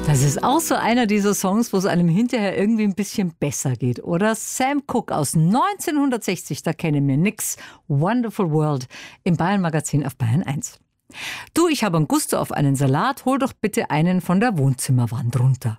Das ist auch so einer dieser Songs, wo es einem hinterher irgendwie ein bisschen besser geht, oder? Sam Cooke aus 1960, da kennen wir nix. Wonderful World im Bayern-Magazin auf Bayern 1. Du, ich habe einen Gusto auf einen Salat, hol doch bitte einen von der Wohnzimmerwand runter.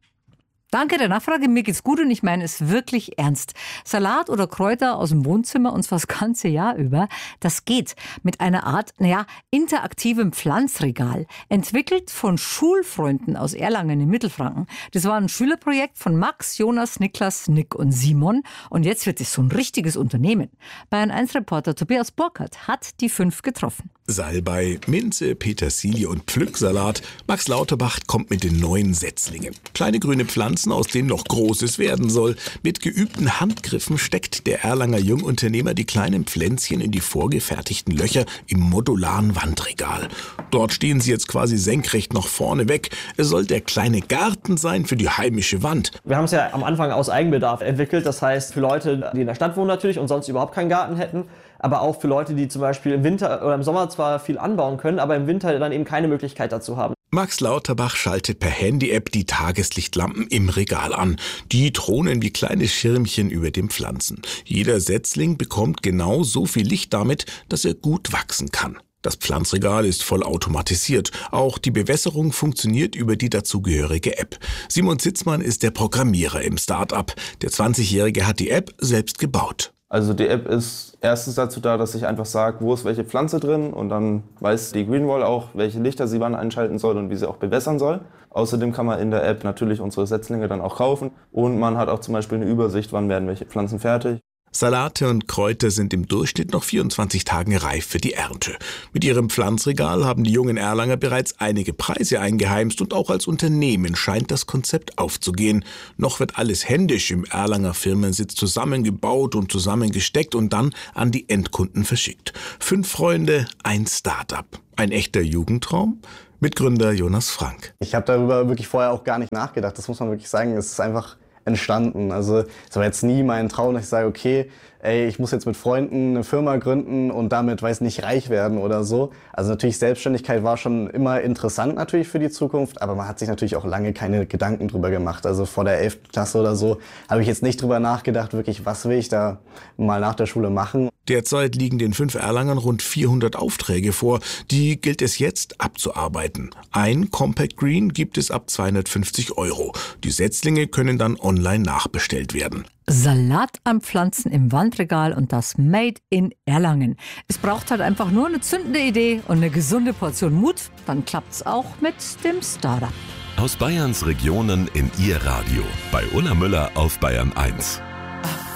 Danke der Nachfrage, mir geht's gut und ich meine es wirklich ernst. Salat oder Kräuter aus dem Wohnzimmer und zwar das ganze Jahr über, das geht mit einer Art, interaktivem Pflanzregal. Entwickelt von Schulfreunden aus Erlangen in Mittelfranken. Das war ein Schülerprojekt von Max, Jonas, Niklas, Nick und Simon und jetzt wird es so ein richtiges Unternehmen. Bayern-1-Reporter Tobias Burkhardt hat die 5 getroffen. Salbei, Minze, Petersilie und Pflücksalat. Max Lauterbach kommt mit den neuen Setzlingen. Kleine grüne Pflanzen, aus denen noch Großes werden soll. Mit geübten Handgriffen steckt der Erlanger Jungunternehmer die kleinen Pflänzchen in die vorgefertigten Löcher im modularen Wandregal. Dort stehen sie jetzt quasi senkrecht nach vorne weg. Es soll der kleine Garten sein für die heimische Wand. Wir haben es ja am Anfang aus Eigenbedarf entwickelt. Das heißt, für Leute, die in der Stadt wohnen natürlich und sonst überhaupt keinen Garten hätten, aber auch für Leute, die zum Beispiel im Winter oder im Sommer zwar viel anbauen können, aber im Winter dann eben keine Möglichkeit dazu haben. Max Lauterbach schaltet per Handy-App die Tageslichtlampen im Regal an. Die thronen wie kleine Schirmchen über den Pflanzen. Jeder Setzling bekommt genau so viel Licht damit, dass er gut wachsen kann. Das Pflanzregal ist voll automatisiert. Auch die Bewässerung funktioniert über die dazugehörige App. Simon Zitzmann ist der Programmierer im Start-up. Der 20-Jährige hat die App selbst gebaut. Also die App ist erstens dazu da, dass ich einfach sage, wo ist welche Pflanze drin und dann weiß die Greenwall auch, welche Lichter sie wann einschalten soll und wie sie auch bewässern soll. Außerdem kann man in der App natürlich unsere Setzlinge dann auch kaufen und man hat auch zum Beispiel eine Übersicht, wann werden welche Pflanzen fertig. Salate und Kräuter sind im Durchschnitt noch 24 Tagen reif für die Ernte. Mit ihrem Pflanzregal haben die jungen Erlanger bereits einige Preise eingeheimst und auch als Unternehmen scheint das Konzept aufzugehen. Noch wird alles händisch im Erlanger Firmensitz zusammengebaut und zusammengesteckt und dann an die Endkunden verschickt. 5 Freunde, ein Start-up. Ein echter Jugendtraum? Mitgründer Jonas Frank. Ich habe darüber wirklich vorher auch gar nicht nachgedacht, das muss man wirklich sagen. Es ist einfach entstanden. Also es war jetzt nie mein Traum, dass ich sage, okay, ich muss jetzt mit Freunden eine Firma gründen und damit, reich werden oder so. Also natürlich Selbstständigkeit war schon immer interessant natürlich für die Zukunft, aber man hat sich natürlich auch lange keine Gedanken drüber gemacht. Also vor der 11. Klasse oder so habe ich jetzt nicht drüber nachgedacht, wirklich, was will ich da mal nach der Schule machen. Derzeit liegen den 5 Erlangern rund 400 Aufträge vor. Die gilt es jetzt abzuarbeiten. Ein Compact Green gibt es ab 250 €. Die Setzlinge können dann online nachbestellt werden. Salat an Pflanzen im Wandregal und das Made in Erlangen. Es braucht halt einfach nur eine zündende Idee und eine gesunde Portion Mut. Dann klappt's auch mit dem Startup. Aus Bayerns Regionen in Ihr Radio. Bei Ulla Müller auf Bayern 1.